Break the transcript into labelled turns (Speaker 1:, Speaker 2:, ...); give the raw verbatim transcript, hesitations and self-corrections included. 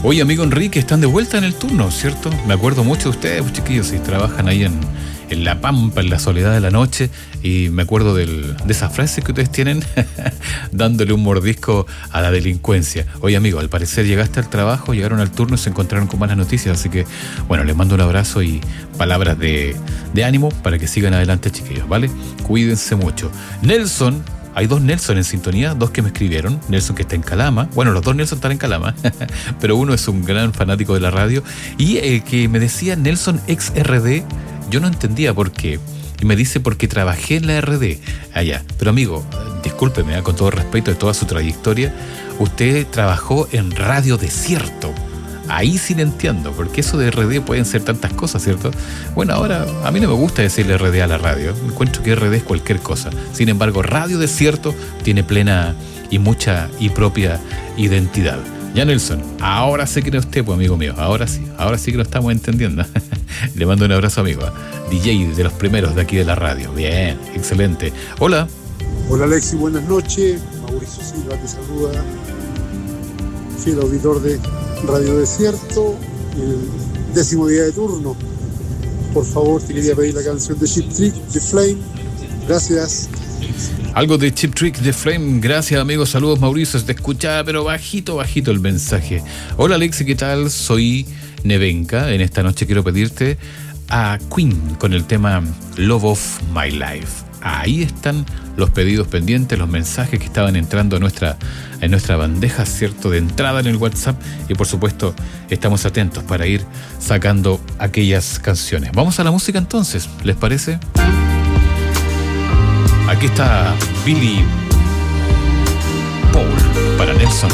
Speaker 1: Oye, amigo Enrique, están de vuelta en el turno, ¿cierto? Me acuerdo mucho de ustedes, pues, chiquillos, y trabajan ahí en, en la pampa, en la soledad de la noche, y me acuerdo del, de esa frase que ustedes tienen, dándole un mordisco a la delincuencia. Oye, amigo, al parecer llegaste al trabajo, llegaron al turno y se encontraron con malas noticias, así que, bueno, les mando un abrazo y palabras de, de ánimo para que sigan adelante, chiquillos, ¿vale? Cuídense mucho. Nelson... Hay dos Nelson en sintonía, dos que me escribieron. Nelson que está en Calama. Bueno, los dos Nelson están en Calama, pero uno es un gran fanático de la radio. Y el que me decía Nelson ex R D, yo no entendía por qué. Y me dice porque trabajé en la R D allá. Pero amigo, discúlpeme, con todo respeto de toda su trayectoria, usted trabajó en Radio Desierto. Ahí sí le entiendo, porque eso de R D pueden ser tantas cosas, ¿cierto? Bueno, ahora a mí no me gusta decirle R D a la radio. Encuentro que R D es cualquier cosa. Sin embargo, Radio Desierto tiene plena y mucha y propia identidad. Ya, Nelson, ahora sé que era usted, pues, amigo mío. Ahora sí, ahora sí que lo estamos entendiendo. Le mando un abrazo, amigo. D J de los primeros de aquí de la radio. Bien, excelente. Hola.
Speaker 2: Hola, Alexi, buenas noches. Mauricio Silva te saluda. Fiel auditor de Radio Desierto, el décimo día de turno. Por favor, te quería pedir la canción de Cheap Trick, The Flame. Gracias.
Speaker 1: Algo de Cheap Trick, The Flame. Gracias, amigos. Saludos, Mauricio. Te escuchaba, pero bajito, bajito el mensaje. Hola, Alexi, ¿qué tal? Soy Nevenka. En esta noche quiero pedirte a Queen con el tema Love of My Life. Ahí están los pedidos pendientes, los mensajes que estaban entrando a nuestra, en nuestra bandeja, ¿cierto?, de entrada en el WhatsApp. Y por supuesto, estamos atentos para ir sacando aquellas canciones. Vamos a la música entonces, ¿les parece? Aquí está Billy Paul para Nelson.